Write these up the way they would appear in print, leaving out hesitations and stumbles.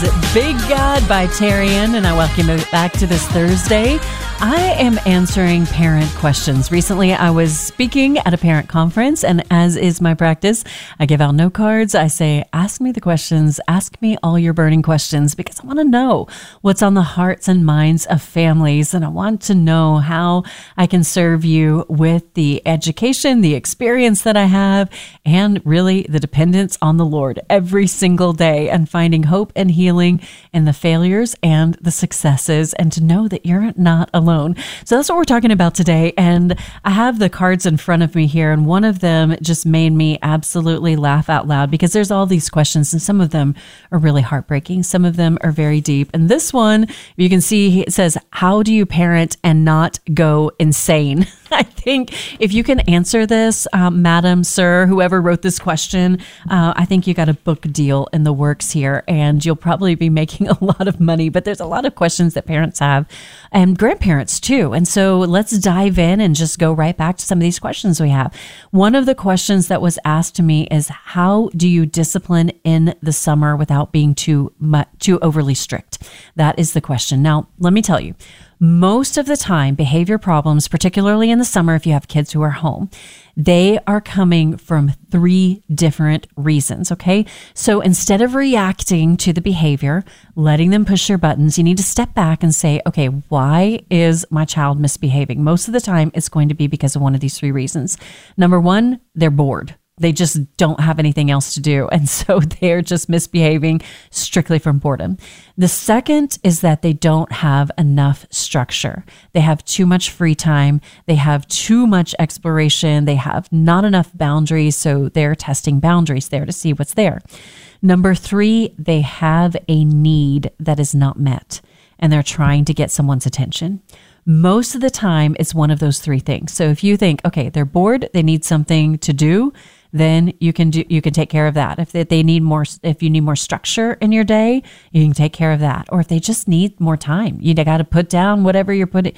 Big God by Tarian, and I welcome you back to this Thursday. I am answering parent questions. Recently, I was speaking at a parent conference, and as is my practice, I give out note cards. I say, ask me the questions, ask me all your burning questions, because I want to know what's on the hearts and minds of families, and I want to know how I can serve you with the education, the experience that I have, and really the dependence on the Lord every single day, and finding hope and healing in the failures and the successes, and to know that you're not alone. So that's what we're talking about today. And I have the cards in front of me here, and one of them just made me absolutely laugh out loud because there's all these questions, and some of them are really heartbreaking. Some of them are very deep. And this one, you can see it says, how do you parent and not go insane? I think if you can answer this, madam, sir, whoever wrote this question, I think you got a book deal in the works here, and you'll probably be making a lot of money. But there's a lot of questions that parents have, and grandparents too. And so let's dive in and just go right back to some of these questions we have. One of the questions that was asked to me is, how do you discipline in the summer without being too overly strict? That is the question. Now, let me tell you, most of the time, behavior problems, particularly in the summer, if you have kids who are home, they are coming from 3 different reasons, okay? So instead of reacting to the behavior, letting them push your buttons, you need to step back and say, okay, why is my child misbehaving? Most of the time, it's going to be because of one of these 3 reasons. Number 1, they're bored. They just don't have anything else to do. And so they're just misbehaving strictly from boredom. The second is that they don't have enough structure. They have too much free time. They have too much exploration. They have not enough boundaries. So they're testing boundaries there to see what's there. Number 3, they have a need that is not met, and they're trying to get someone's attention. Most of the time, it's one of those 3 things. So if you think, okay, they're bored, they need something to do, then you can take care of that. If you need more structure in your day, you can take care of that. Or if they just need more time, you got to put down whatever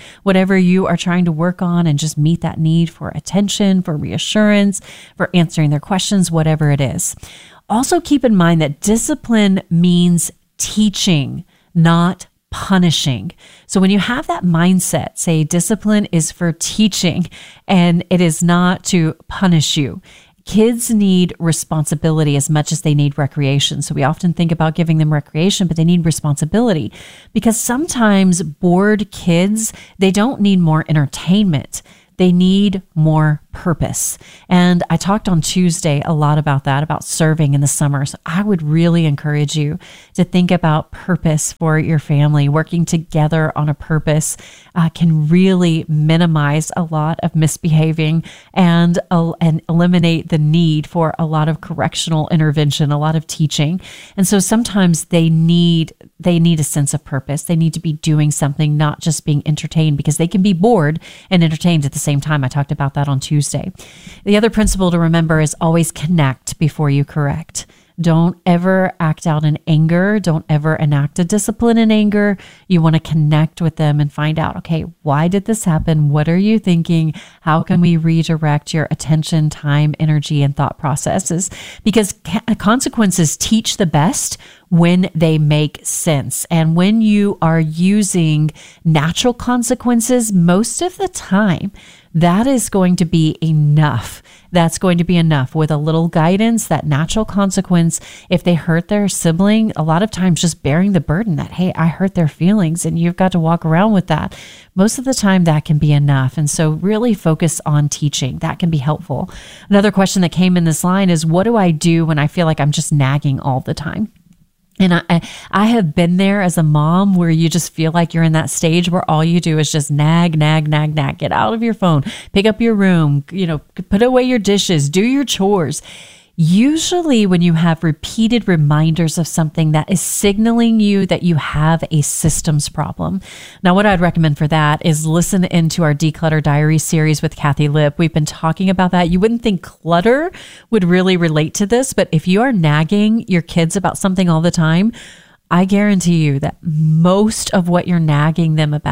you are trying to work on and just meet that need for attention, for reassurance, for answering their questions, whatever it is. Also keep in mind that discipline means teaching, not punishing. So when you have that mindset, say discipline is for teaching and it is not to punish you. Kids need responsibility as much as they need recreation. So we often think about giving them recreation, but they need responsibility, because sometimes bored kids, they don't need more entertainment. They need more purpose. And I talked on Tuesday a lot about that, about serving in the summer. So I would really encourage you to think about purpose for your family. Working together on a purpose can really minimize a lot of misbehaving and eliminate the need for a lot of correctional intervention, a lot of teaching. And so sometimes they need a sense of purpose. They need to be doing something, not just being entertained, because they can be bored and entertained at the same time. I talked about that on Tuesday. The other principle to remember is always connect before you correct. Don't ever act out in anger. Don't ever enact a discipline in anger. You want to connect with them and find out, okay, why did this happen? What are you thinking? How can we redirect your attention, time, energy, and thought processes? Because consequences teach the best when they make sense. And when you are using natural consequences, most of the time, that is going to be enough. That's going to be enough. With a little guidance, that natural consequence, if they hurt their sibling, a lot of times just bearing the burden that, hey, I hurt their feelings and you've got to walk around with that. Most of the time that can be enough. And so really focus on teaching. That can be helpful. Another question that came in this line is, what do I do when I feel like I'm just nagging all the time? And I have been there as a mom where you just feel like you're in that stage where all you do is just nag. Get out of your phone, pick up your room, put away your dishes, do your chores. Usually when you have repeated reminders of something, that is signaling you that you have a systems problem. Now, what I'd recommend for that is listen into our Declutter Diary series with Kathy Lipp. We've been talking about that. You wouldn't think clutter would really relate to this, but if you are nagging your kids about something all the time, I guarantee you that most of what you're nagging them about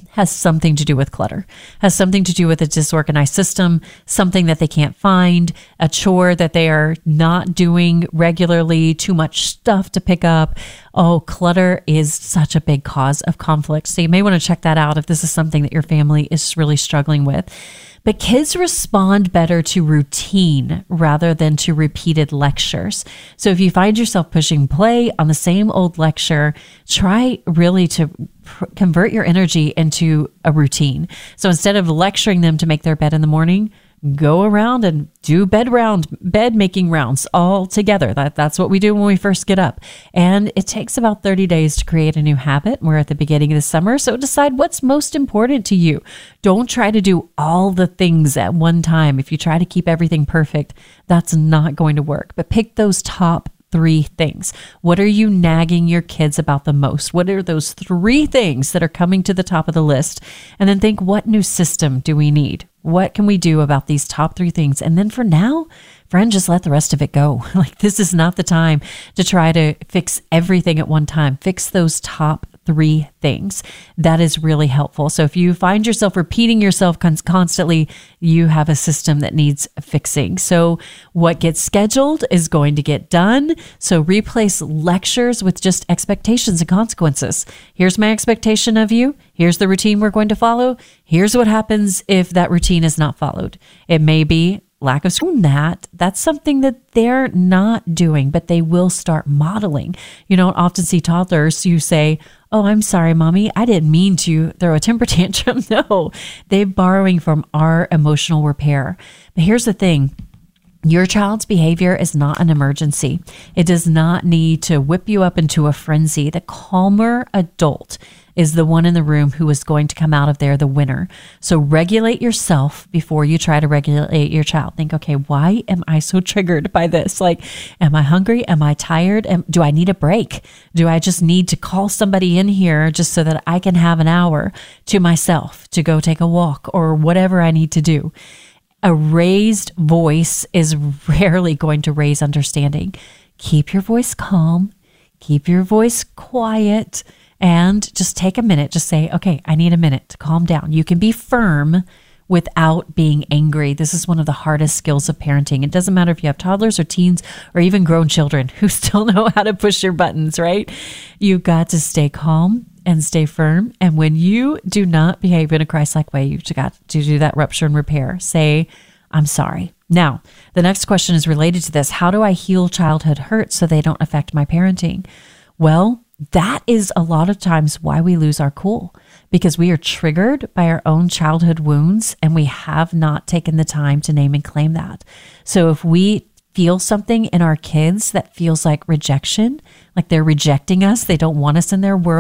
has something to do with clutter, has something to do with a disorganized system, something that they can't find, a chore that they are not doing regularly, too much stuff to pick up. Oh, clutter is such a big cause of conflict. So you may want to check that out if this is something that your family is really struggling with. But kids respond better to routine rather than to repeated lectures. So if you find yourself pushing play on the same old lecture, try really to convert your energy into a routine. So instead of lecturing them to make their bed in the morning, go around and do bed making rounds all together. That's what we do when we first get up. And it takes about 30 days to create a new habit. We're at the beginning of the summer, so decide what's most important to you. Don't try to do all the things at one time. If you try to keep everything perfect, that's not going to work. But pick those top 3 things. What are you nagging your kids about the most? What are those 3 things that are coming to the top of the list? And then think, what new system do we need? What can we do about these top 3 things? And then for now, friend, just let the rest of it go. Like, this is not the time to try to fix everything at one time. Fix those top 3 things. That is really helpful. So if you find yourself repeating yourself constantly, you have a system that needs fixing. So what gets scheduled is going to get done. So replace lectures with just expectations and consequences. Here's my expectation of you. Here's the routine we're going to follow. Here's what happens if that routine is not followed. It may be lack of school. That's something that they're not doing, but they will start modeling. You don't often see toddlers who say, "Oh, I'm sorry, mommy, I didn't mean to throw a temper tantrum." No, they're borrowing from our emotional repair. But here's the thing. Your child's behavior is not an emergency. It does not need to whip you up into a frenzy. The calmer adult is the one in the room who is going to come out of there the winner. So regulate yourself before you try to regulate your child. Think, okay, why am I so triggered by this? Like, am I hungry? Am I tired? Do I need a break? Do I just need to call somebody in here just so that I can have an hour to myself to go take a walk or whatever I need to do? A raised voice is rarely going to raise understanding. Keep your voice calm, keep your voice quiet, and just take a minute. Just say, okay, I need a minute to calm down. You can be firm without being angry. This is one of the hardest skills of parenting. It doesn't matter if you have toddlers or teens or even grown children who still know how to push your buttons, right? You've got to stay calm and stay firm. And when you do not behave in a Christ-like way, you've got to do that rupture and repair. Say, I'm sorry. Now, the next question is related to this. How do I heal childhood hurts so they don't affect my parenting? Well, that is a lot of times why we lose our cool, because we are triggered by our own childhood wounds and we have not taken the time to name and claim that. So if we feel something in our kids that feels like rejection, like they're rejecting us, they don't want us in their world,